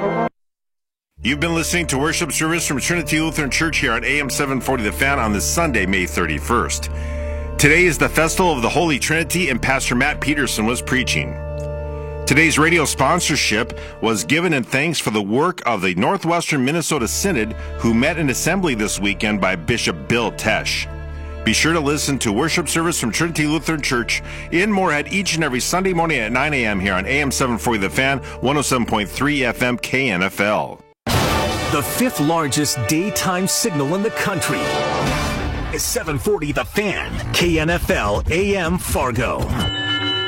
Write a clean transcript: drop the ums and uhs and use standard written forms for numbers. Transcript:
You've been listening to worship service from Trinity Lutheran Church here on AM 740 The Fan on this Sunday, May 31st. Today is the Festival of the Holy Trinity, and Pastor Matt Peterson was preaching. Today's radio sponsorship was given in thanks for the work of the Northwestern Minnesota Synod, who met in assembly this weekend by Bishop Bill Tesch. Be sure to listen to worship service from Trinity Lutheran Church in Moorhead each and every Sunday morning at 9 a.m. here on AM 740 The Fan, 107.3 FM KNFL. The fifth largest daytime signal in the country is 740 The Fan, KNFL AM Fargo.